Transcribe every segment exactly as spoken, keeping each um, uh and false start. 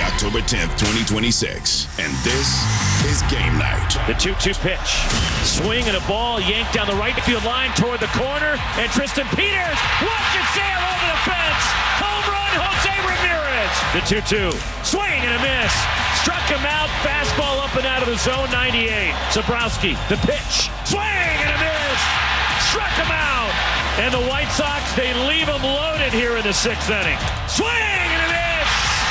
October tenth, twenty twenty-six. And this is Game Night. The two two pitch. Swing and a ball yanked down the right field line toward the corner. And Tristan Peters watch it sail over the fence. Home run, Jose Ramirez. The two two. Swing and a miss. Struck him out. Fastball up and out of the zone. ninety-eight. Zabrowski. The pitch. Swing and a miss. Struck him out. And the White Sox, they leave him loaded here in the sixth inning. Swing and a miss.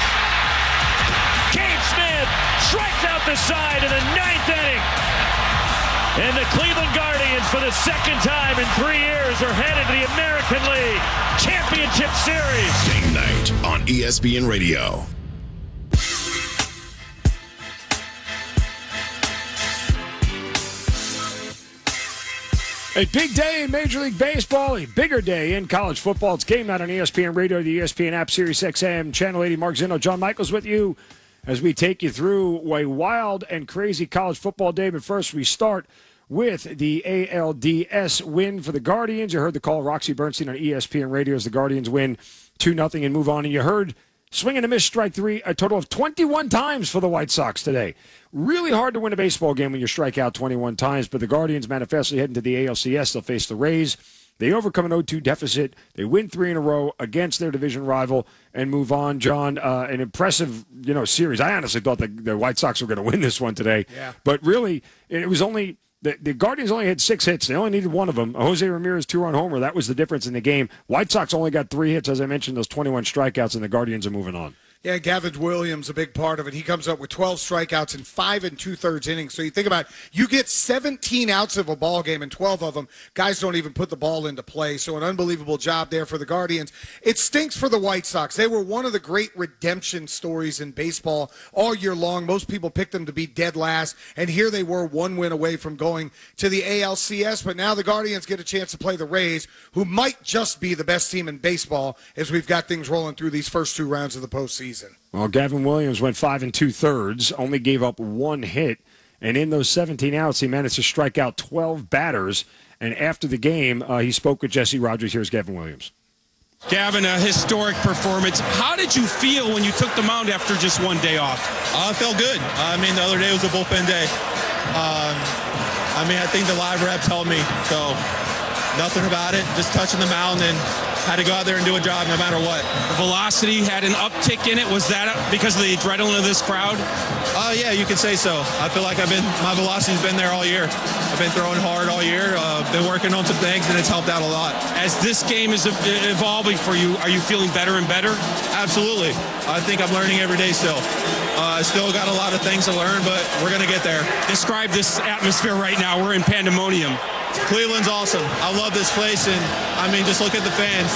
Cade Smith strikes out the side in the ninth inning. And the Cleveland Guardians, for the second time in three years, are headed to the American League Championship Series. Game Night on E S P N Radio. A big day in Major League Baseball, a bigger day in college football. It's Game Night on E S P N Radio, the E S P N app, Sirius X M, Channel eighty. Mark Zinno, John Michaels with you as we take you through a wild and crazy college football day. But first, we start with the A L D S win for the Guardians. You heard the call, Roxy Bernstein on E S P N Radio as the Guardians win two nothing and move on. And you heard swing and a miss, strike three, a total of twenty-one times for the White Sox today. Really hard to win a baseball game when you strike out twenty-one times, but the Guardians manifestly heading to the A L C S. They'll face the Rays. They overcome an oh two deficit. They win three in a row against their division rival and move on. John, uh, an impressive, you know, series. I honestly thought the, the White Sox were going to win this one today. Yeah. But really, it was only the, the Guardians only had six hits. They only needed one of them. A Jose Ramirez two-run homer. That was the difference in the game. White Sox only got three hits, as I mentioned, those twenty-one strikeouts, and the Guardians are moving on. Yeah, Gavin Williams, a big part of it. He comes up with twelve strikeouts in five and two-thirds innings. So you think about it, you get seventeen outs of a ball game, and twelve of them, guys don't even put the ball into play. So an unbelievable job there for the Guardians. It stinks for the White Sox. They were one of the great redemption stories in baseball all year long. Most people picked them to be dead last, and here they were one win away from going to the A L C S. But now the Guardians get a chance to play the Rays, who might just be the best team in baseball as we've got things rolling through these first two rounds of the postseason. Well, Gavin Williams went five and two-thirds, only gave up one hit, and in those seventeen outs, he managed to strike out twelve batters. And after the game, uh, he spoke with Jesse Rogers. Here's Gavin Williams. Gavin, a historic performance. How did you feel when you took the mound after just one day off? Uh, I felt good. I mean, the other day was a bullpen day. Um, I mean, I think the live reps helped me, so nothing about it. Just touching the mound and had to go out there and do a job no matter what. The velocity had an uptick in it. Was that because of the adrenaline of this crowd? Uh, yeah, you could say so. I feel like I've been, my velocity's been there all year. I've been throwing hard all year, uh, been working on some things, and it's helped out a lot. As this game is evolving for you, are you feeling better and better? Absolutely. I think I'm learning every day still. Uh, I still got a lot of things to learn, but we're going to get there. Describe this atmosphere right now. We're in pandemonium. Cleveland's awesome. I love this place, and I mean, just look at the fans.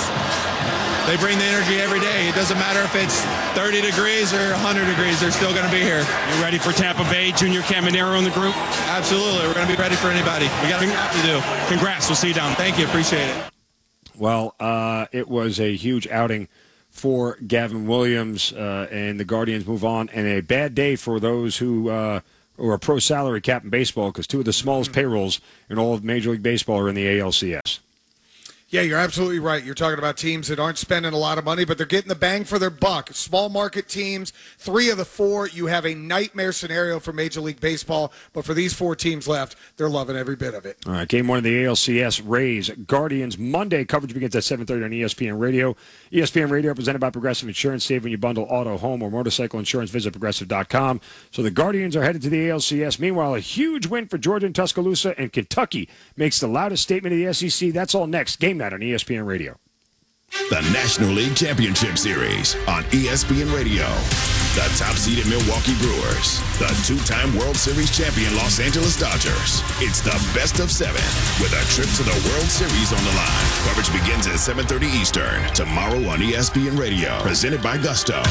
They bring the energy every day. It doesn't matter if it's thirty degrees or one hundred degrees. They're still going to be here. You ready for Tampa Bay, Junior Caminero in the group? Absolutely. We're going to be ready for anybody. We got a lot to do. Congrats. We'll see you down. Thank you. Appreciate it. Well, uh, it was a huge outing for Gavin Williams, uh, and the Guardians move on. And a bad day for those who uh, or a pro salary cap in baseball, because two of the smallest payrolls in all of Major League Baseball are in the A L C S. Yeah, you're absolutely right. You're talking about teams that aren't spending a lot of money, but they're getting the bang for their buck. Small market teams, three of the four, you have a nightmare scenario for Major League Baseball, but for these four teams left, they're loving every bit of it. All right, game one of the A L C S, Rays, Guardians, Monday. Coverage begins at seven thirty on E S P N Radio. E S P N Radio presented by Progressive Insurance. Save when you bundle auto, home, or motorcycle insurance. Visit progressive dot com. So the Guardians are headed to the A L C S. Meanwhile, a huge win for Georgia and Tuscaloosa, and Kentucky makes the loudest statement of the S E C. That's all next. Game night on E S P N Radio. The National League Championship Series on E S P N Radio. The top-seeded Milwaukee Brewers. The two-time World Series champion Los Angeles Dodgers. It's the best of seven with a trip to the World Series on the line. Coverage begins at seven thirty Eastern tomorrow on E S P N Radio. Presented by Gusto.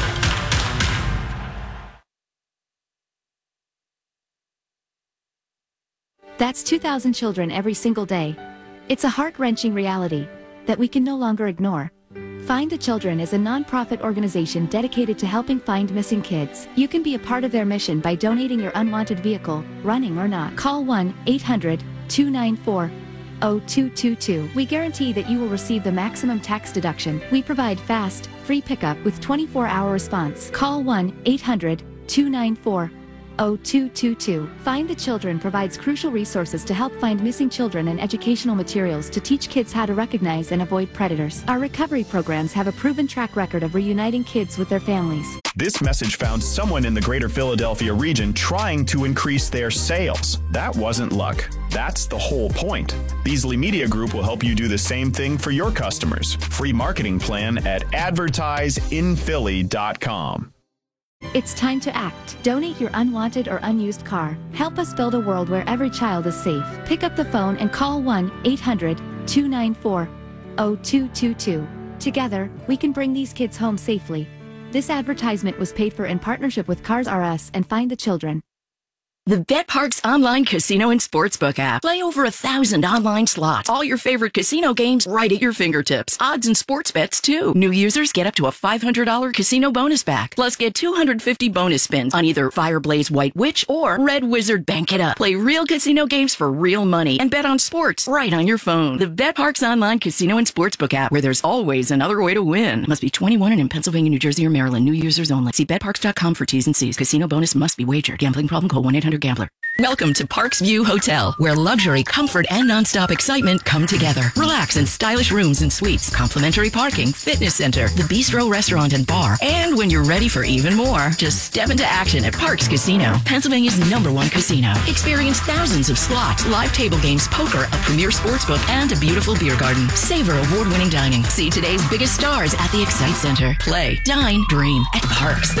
That's two thousand children every single day. It's a heart-wrenching reality that we can no longer ignore. Find the Children is a non-profit organization dedicated to helping find missing kids. You can be a part of their mission by donating your unwanted vehicle, running or not. Call one eight hundred two nine four oh two two two. We guarantee that you will receive the maximum tax deduction. We provide fast, free pickup with twenty-four hour response. Call one eight hundred two nine four oh two two two. Find the Children provides crucial resources to help find missing children and educational materials to teach kids how to recognize and avoid predators. Our recovery programs have a proven track record of reuniting kids with their families. This message found someone in the greater Philadelphia region trying to increase their sales. That wasn't luck. That's the whole point. Beasley Media Group will help you do the same thing for your customers. Free marketing plan at advertise in philly dot com. It's time to act. Donate your unwanted or unused car. Help us build a world where every child is safe. Pick up the phone and call one eight hundred two nine four oh two two two. Together, we can bring these kids home safely. This advertisement was paid for in partnership with Cars R Us and Find the Children. The BetParx online casino and sportsbook app. Play over a thousand online slots. All your favorite casino games right at your fingertips. Odds and sports bets, too. New users get up to a five hundred dollars casino bonus back. Plus, get two hundred fifty bonus spins on either Fireblaze White Witch or Red Wizard Bank It Up. Play real casino games for real money and bet on sports right on your phone. The BetParx online casino and sportsbook app, where there's always another way to win. Must be twenty-one and in Pennsylvania, New Jersey, or Maryland. New users only. See bet parx dot com for T's and C's. Casino bonus must be wagered. Gambling problem? Call one eight hundred gambler. Welcome to Parks View Hotel, where luxury, comfort, and nonstop excitement come together. Relax in stylish rooms and suites, complimentary parking, fitness center, the bistro restaurant and bar. And when you're ready for even more, just step into action at Parks Casino, Pennsylvania's number one casino. Experience thousands of slots, live table games, poker, a premier sportsbook, and a beautiful beer garden. Savor award-winning dining. See today's biggest stars at the Excite Center. Play, dine, dream at Parks.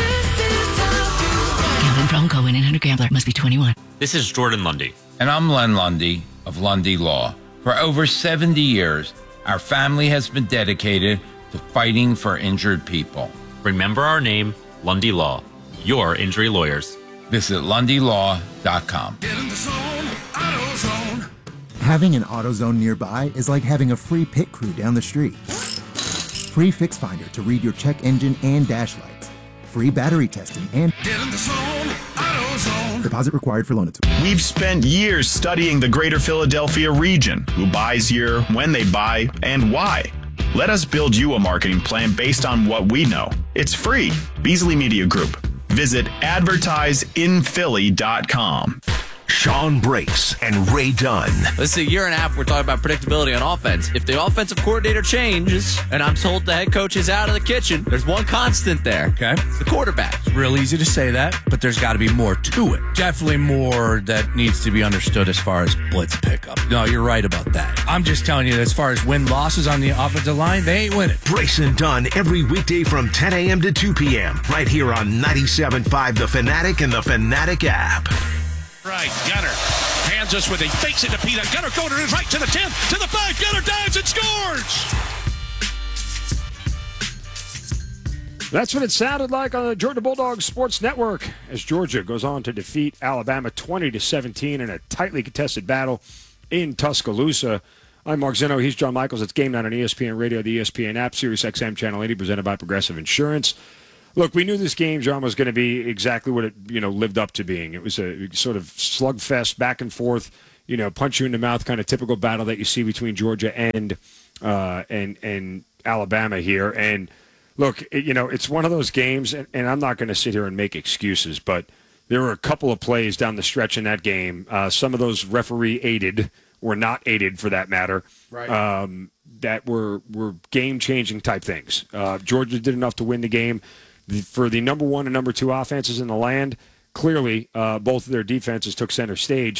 Gambling problem? Call one eight hundred gambler. Must be twenty-one. This is Jordan Lundy. And I'm Len Lundy of Lundy Law. For over seventy years, our family has been dedicated to fighting for injured people. Remember our name, Lundy Law. Your injury lawyers. Visit lundy law dot com. Get in the zone, AutoZone. Having an AutoZone nearby is like having a free pit crew down the street. Free Fix Finder to read your check engine and dash lights. Free battery testing and Get in the zone, AutoZone. Deposit required for loan approval. We've spent years studying the greater Philadelphia region, who buys here, when they buy, and why. Let us build you a marketing plan based on what we know. It's free. Beasley Media Group. Visit advertise in philly dot com. Sean Brakes and Ray Dunn. This is a year and a half we're talking about predictability on offense. If the offensive coordinator changes and I'm told the head coach is out of the kitchen, there's one constant there. Okay. It's the quarterback. It's real easy to say that, but there's got to be more to it. Definitely more that needs to be understood as far as blitz pickup. No, you're right about that. I'm just telling you that as far as win-losses on the offensive line, they ain't winning. Brakes and Dunn every weekday from ten a.m. to two p.m. right here on ninety-seven point five The Fanatic and the Fanatic app. Right, Gunner hands us with a fakes it to Peter. Gunner going to his right to the ten, to the five. Gunner dives and scores. That's what it sounded like on the Georgia Bulldogs Sports Network as Georgia goes on to defeat Alabama twenty to seventeen in a tightly contested battle in Tuscaloosa. I'm Mark Zinno. He's John Michaels. It's Game Night on E S P N Radio, the E S P N app, Sirius X M Channel eighty, presented by Progressive Insurance. Look, we knew this game, John, was going to be exactly what it, you know, lived up to being. It was a sort of slugfest, back and forth, you know, punch you in the mouth kind of typical battle that you see between Georgia and uh, and and Alabama here. And look, it, you know, it's one of those games, and, and I'm not going to sit here and make excuses, but there were a couple of plays down the stretch in that game. Uh, some of those referee aided, or not aided for that matter, right. um, that were were game changing type things. Uh, Georgia did enough to win the game. For the number one and number two offenses in the land, clearly uh, both of their defenses took center stage.